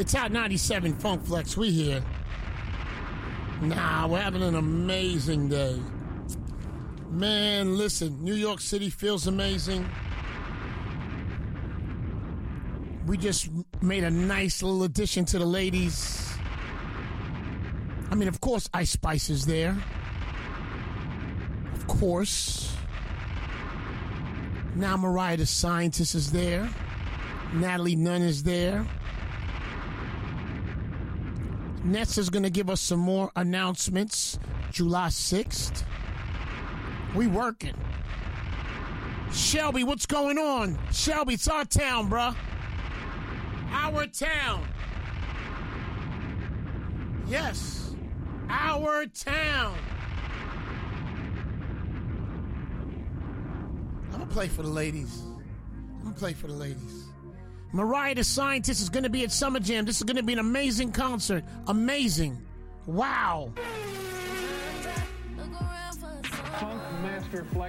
It's Hot 97 Funk Flex. We here. Nah, we're having an amazing day. Man, listen, New York City feels amazing. We just made a nice little addition to the ladies. I mean, of course, Ice Spice is there. Of course. Now Mariah the Scientist is there. Natalie Nunn is there. Nets is going to give us some more announcements July 6th. We working. Shelby, what's going on? Shelby, it's our town, bruh. Our town. Yes. Our town. I'm going to play for the ladies. Mariah the Scientist is going to be at Summer Jam. This is going to be an amazing concert. Amazing. Wow. Funk Master Flex.